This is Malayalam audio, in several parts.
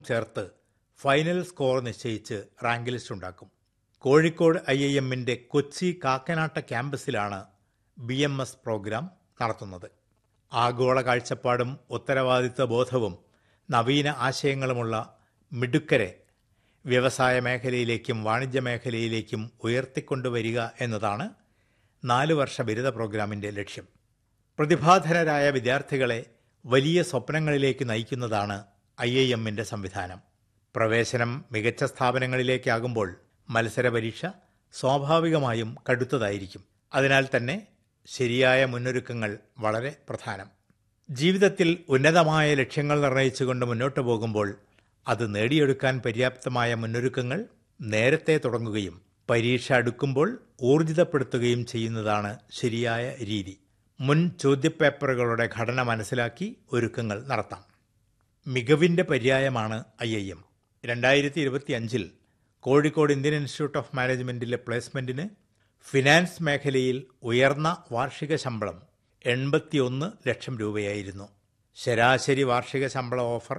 ചേർത്ത് ഫൈനൽ സ്കോർ നിശ്ചയിച്ച് റാങ്ക് ലിസ്റ്റ് ഉണ്ടാക്കും. കോഴിക്കോട് IIMന്റെ കൊച്ചി കാക്കനാട്ട ക്യാമ്പസിലാണ് BMS പ്രോഗ്രാം നടത്തുന്നത്. ആഗോള കാഴ്ചപ്പാടും ഉത്തരവാദിത്വ ബോധവും നവീന ആശയങ്ങളുമുള്ള മിടുക്കരെ വ്യവസായ മേഖലയിലേക്കും വാണിജ്യ മേഖലയിലേക്കും ഉയർത്തിക്കൊണ്ടുവരിക എന്നതാണ് 4 വർഷ ബിരുദ പ്രോഗ്രാമിൻ്റെ ലക്ഷ്യം. പ്രതിഭാധനരായ വിദ്യാർത്ഥികളെ വലിയ സ്വപ്നങ്ങളിലേക്ക് നയിക്കുന്നതാണ് IIMന്റെ സംവിധാനം. പ്രവേശനം മികച്ച സ്ഥാപനങ്ങളിലേക്കാകുമ്പോൾ മത്സര പരീക്ഷ സ്വാഭാവികമായും കടുത്തതായിരിക്കും. അതിനാൽ തന്നെ ശരിയായ മുന്നൊരുക്കങ്ങൾ വളരെ പ്രധാനം. ജീവിതത്തിൽ ഉന്നതമായ ലക്ഷ്യങ്ങൾ നിർണയിച്ചുകൊണ്ട് മുന്നോട്ടു പോകുമ്പോൾ അത് നേടിയെടുക്കാൻ പര്യാപ്തമായ മുന്നൊരുക്കങ്ങൾ നേരത്തെ തുടങ്ങുകയും പരീക്ഷ അടുക്കുമ്പോൾ ഊർജിതപ്പെടുത്തുകയും ചെയ്യുന്നതാണ് ശരിയായ രീതി. മുൻ ചോദ്യപേപ്പറുകളുടെ ഘടന മനസ്സിലാക്കി ഒരുക്കങ്ങൾ നടത്താം. മികവിൻ്റെ പര്യായമാണ് IIM. 2025 Kozhikode Indian institute of മാനേജ്മെൻറ്റിലെ പ്ലേസ്മെൻറ്റിന് finance മേഖലയിൽ ഉയർന്ന വാർഷിക ശമ്പളം 81 ലക്ഷം രൂപയായിരുന്നു. ശരാശരി വാർഷിക ശമ്പള ഓഫർ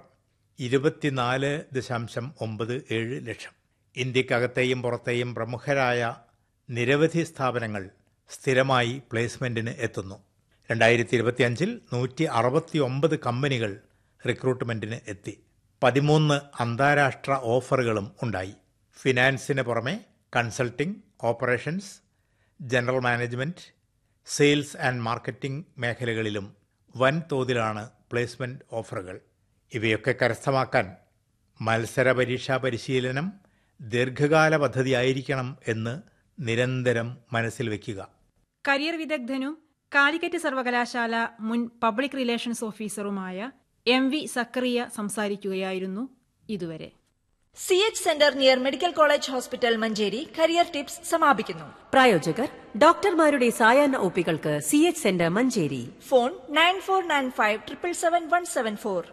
24.97 ലക്ഷം. ഇന്ത്യക്കകത്തെയും പുറത്തെയും പ്രമുഖരായ നിരവധി സ്ഥാപനങ്ങൾ സ്ഥിരമായി പ്ലേസ്മെൻറ്റിന് എത്തുന്നു. 2025 169 കമ്പനികൾ റിക്രൂട്ട്മെൻറ്റിന് എത്തി. 13 അന്താരാഷ്ട്ര ഓഫറുകളും ഉണ്ടായി. ഫിനാൻസിന് പുറമെ consulting, operations, general management, sales and marketing മേഖലകളിലും വൻതോതിലാണ് പ്ലേസ്മെൻറ്റ് ഓഫറുകൾ. ഇവയൊക്കെ കരസ്ഥമാക്കാൻ മത്സര പരീക്ഷാ പരിശീലനം ദീർഘകാല പദ്ധതിയായിരിക്കണം എന്ന് നിരന്തരം മനസ്സിൽ വയ്ക്കുക. കരിയർ വിദഗ്ധനും കാലിക്കറ്റ് സർവകലാശാല മുൻ പബ്ലിക് റിലേഷൻസ് ഓഫീസറുമായ MV സക്കറിയ സംസാരിക്കുകയായിരുന്നു ഇതുവരെ. CH centre near medical college hospital Manjeri career tips സമാപിക്കുന്നു. പ്രായോജകർ ഡോക്ടർമാരുടെ സായാഹ്ന ഒപികൾക്ക് CH centre Manjeri. Phone 9495777174.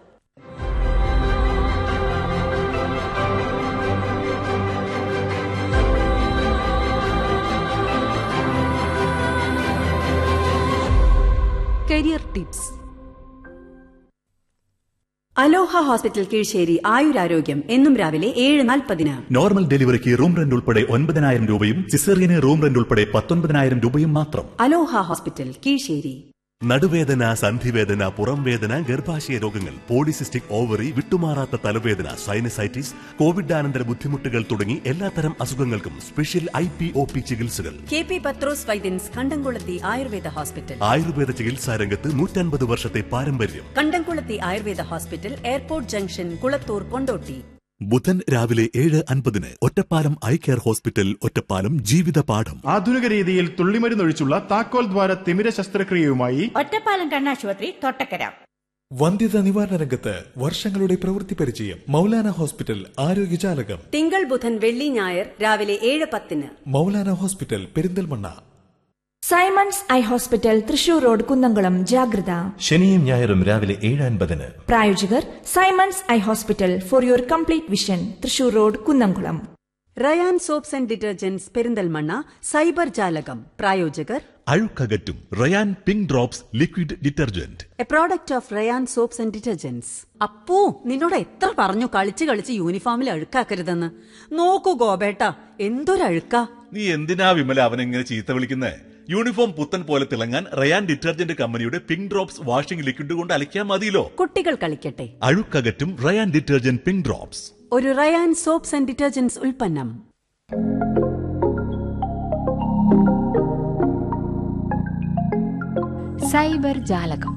Career tips. അലോഹ ഹോസ്പിറ്റൽ കീഴ്ശ്ശേരി ആയുരാരോഗ്യം എന്നും രാവിലെ 7:40. നോർമൽ ഡെലിവറിക്ക് റൂം റെന്റ് ഉൾപ്പെടെ 9,000 രൂപയും സിസേറിയന് റൂം റെന്റ് ഉൾപ്പെടെ 19,000 രൂപയും മാത്രം. അലോഹ ഹോസ്പിറ്റൽ കീഴ്ശ്ശേരി. നടുവേദന, സന്ധിവേദന, പുറംവേദന, ഗർഭാശയ രോഗങ്ങൾ, പോളിസിസ്റ്റിക് ഓവറി, വിട്ടുമാറാത്ത തലവേദന, സൈനസൈറ്റിസ്, കോവിഡാനന്തര ബുദ്ധിമുട്ടുകൾ തുടങ്ങി എല്ലാത്തരം അസുഖങ്ങൾക്കും സ്പെഷ്യൽ IPOP ചികിത്സകൾ. KP പത്രോസ് വൈദ്യൻസ് കണ്ടംകുളത്തി ആയുർവേദ ഹോസ്പിറ്റൽ. ആയുർവേദ ചികിത്സാ രംഗത്ത് 150 വർഷത്തെ പാരമ്പര്യം. കണ്ടംകുളത്തി Ayurveda hospital, airport junction, Kulathur, Kondotty. ബുധൻ രാവിലെ 7:50 Ottapalam eye care hospital, Ottapalam. ജീവിത പാഠം. ആധുനിക രീതിയിൽ തുള്ളിമരുന്നൊഴിച്ചുള്ള താക്കോൽ ദ്വാര തിമിര ശസ്ത്രക്രിയയുമായി ഒറ്റപ്പാലം കണ്ണാശുപത്രി, തൊട്ടക്കര. വന്ധ്യത നിവാരണ രംഗത്ത് വർഷങ്ങളുടെ പ്രവൃത്തി പരിചയം. മൗലാന ഹോസ്പിറ്റൽ ആരോഗ്യജാലകം. തിങ്കൾ, ബുധൻ, വെള്ളി, ഞായർ രാവിലെ 7:10. Maulana hospital, Perinthalmanna. Symons eye hospital, Thrissur road, Kunnamkulam. ജാഗ്രത. ശനിയും ഞായറും രാവിലെ 7:50. പ്രായോജകർ Symons eye hospital, for your complete vision, Thrissur road, Kunnamkulam. Ryan soaps and detergents, Perinthalmanna. Cyber ജാലകം. പ്രായോജകർ അഴുക്കകറ്റും Ryan pink drops liquid detergent. A product of Ryan soaps and detergents. Appu, നിന്നോട് എത്ര പറഞ്ഞു കളിച്ച് കളിച്ച് യൂണിഫോമിൽ അഴുക്കാക്കരുതെന്ന്. നോക്കൂ ഗോപേട്ട, എന്തൊരഴുക്കാ. നീ എന്തിനാ വിമല അവനെങ്ങനെ ചീത്ത വിളിക്കുന്നേ? യൂണിഫോം പുത്തൻ പോലെ തിളങ്ങാൻ റയാൻ ഡിറ്റർജന്റ് കമ്പനിയുടെ പിങ്ക് ഡ്രോപ്സ് വാഷിംഗ് ലിക്വിഡ് കൊണ്ട് അലക്കിയാൽ മതിയല്ലോ. കുട്ടികൾ കളിക്കട്ടെ. അഴുക്കകറ്റും റയാൻ ഡിറ്റർജന്റ് പിങ്ക് ഡ്രോപ്സ്. ഒരു റയാൻ സോപ്സ് ആൻഡ് ഡിറ്റർജന്റ്സ് ഉൽപ്പന്നം. സൈബർ ജാലകം.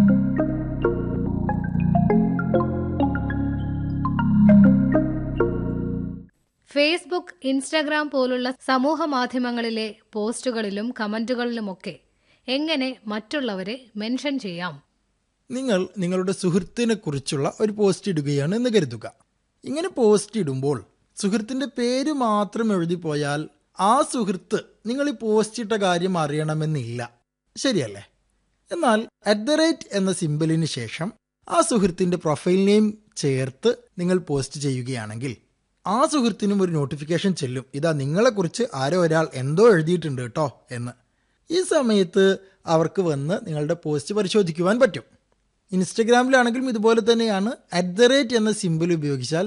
ഫേസ്ബുക്ക്, ഇൻസ്റ്റഗ്രാം പോലുള്ള സമൂഹ മാധ്യമങ്ങളിലെ പോസ്റ്റുകളിലും കമന്റുകളിലുമൊക്കെ എങ്ങനെ മറ്റുള്ളവരെ മെൻഷൻ ചെയ്യാം? നിങ്ങൾ നിങ്ങളുടെ സുഹൃത്തിനെ കുറിച്ചുള്ള ഒരു പോസ്റ്റ് ഇടുകയാണ് എന്ന് കരുതുക. ഇങ്ങനെ പോസ്റ്റ് ഇടുമ്പോൾ സുഹൃത്തിൻ്റെ പേര് മാത്രം എഴുതിപ്പോയാൽ ആ സുഹൃത്ത് നിങ്ങൾ ഈ പോസ്റ്റ് ഇട്ട കാര്യം അറിയണമെന്നില്ല, ശരിയല്ലേ? എന്നാൽ @ എന്ന സിംബലിന് ശേഷം ആ സുഹൃത്തിൻ്റെ പ്രൊഫൈൽ നെയിം ചേർത്ത് നിങ്ങൾ പോസ്റ്റ് ചെയ്യുകയാണെങ്കിൽ ആ സുഹൃത്തിനും ഒരു നോട്ടിഫിക്കേഷൻ ചെല്ലും, ഇതാ നിങ്ങളെക്കുറിച്ച് ആരോ ഒരാൾ എന്തോ എഴുതിയിട്ടുണ്ട് കേട്ടോ എന്ന്. ഈ സമയത്ത് അവർക്ക് വന്ന് നിങ്ങളുടെ പോസ്റ്റ് പരിശോധിക്കുവാൻ പറ്റും. ഇൻസ്റ്റഗ്രാമിലാണെങ്കിലും ഇതുപോലെ തന്നെയാണ്. @ എന്ന സിംബൽ ഉപയോഗിച്ചാൽ